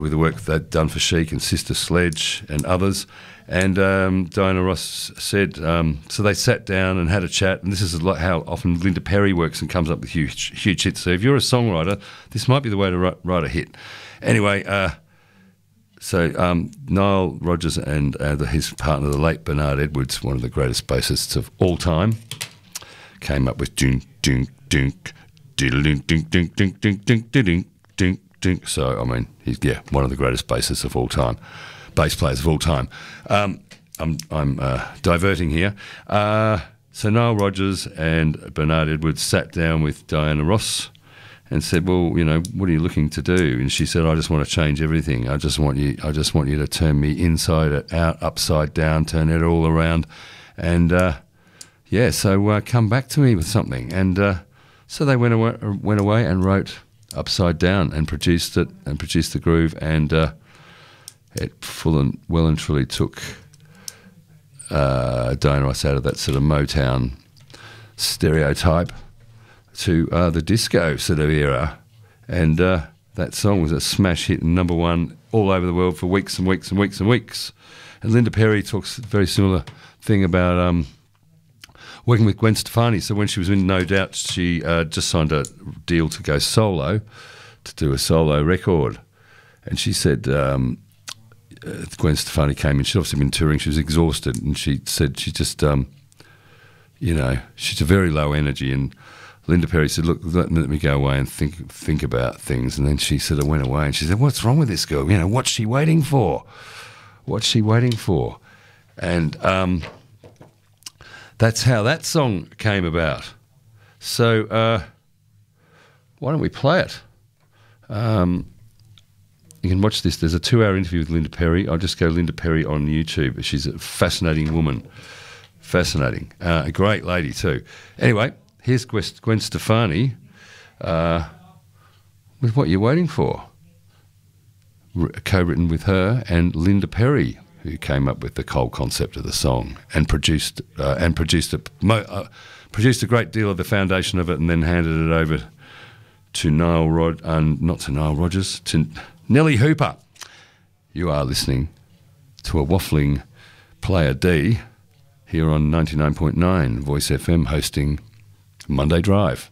with the work they'd done for Chic and Sister Sledge and others. And Diana Ross said, so they sat down and had a chat, and this is like how often Linda Perry works and comes up with huge hits. So if you're a songwriter, this might be the way to write a hit. Anyway, so Nile Rodgers and his partner, the late Bernard Edwards, one of the greatest bassists of all time, came up with dunk, dunk, dunk, diddle-dink, dink, dink, dink, dink, dink, dink, dink, dink. So, I mean, he's, one of the greatest bassists of all time. Bass players of all time. I'm diverting here. So Nile Rodgers and Bernard Edwards sat down with Diana Ross and said, "Well, you know, what are you looking to do?" And she said, "I just want to change everything. I just want you to turn me inside out, upside down, turn it all around, and so come back to me with something." And so they went away and wrote Upside Down and produced it and produced the groove and. It well and truly took Diana Ross out of that sort of Motown stereotype to the disco sort of era. And that song was a smash hit and number one all over the world for weeks and weeks and weeks and weeks. And Linda Perry talks a very similar thing about working with Gwen Stefani. So when she was in No Doubt, she just signed a deal to go solo, to do a solo record. And she said... Gwen Stefani came in. She'd obviously been touring. She was exhausted, and she said she just, she's a very low energy. And Linda Perry said, "Look, let me go away and think about things." And then she sort of went away, and she said, "What's wrong with this girl? You know, what's she waiting for? What's she waiting for?" And that's how that song came about. So why don't we play it? You can watch this. There's a 2-hour interview with Linda Perry. I'll just go Linda Perry on YouTube. She's a fascinating woman. Fascinating. A great lady too. Anyway, here's Gwen Stefani with What You're Waiting For. Co-written with her and Linda Perry, who came up with the whole concept of the song and produced a great deal of the foundation of it and then handed it over to not to Nile Rodgers, to Nelly Hooper. You are listening to a waffling Player D here on 99.9 Voice FM hosting Monday Drive.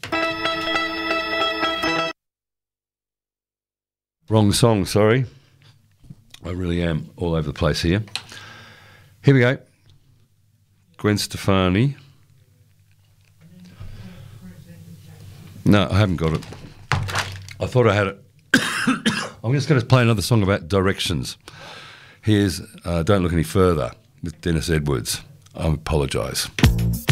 Wrong song, sorry. I really am all over the place here. Here we go. Gwen Stefani. No, I haven't got it. I thought I had it. I'm just going to play another song about directions. Here's Don't Look Any Further with Dennis Edwards. I apologise.